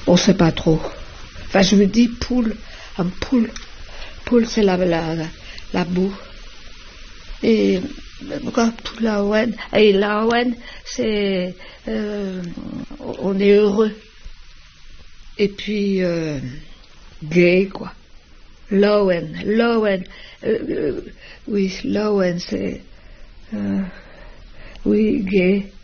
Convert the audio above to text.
On sait pas trop. Enfin, je me dis poule, un poule. Poule, c'est la boue. Et quoi, Poulaouen. Et Laouen, c'est on est heureux. Et puis gay, quoi. Lowen. Oui, Lowen, c'est oui, gay.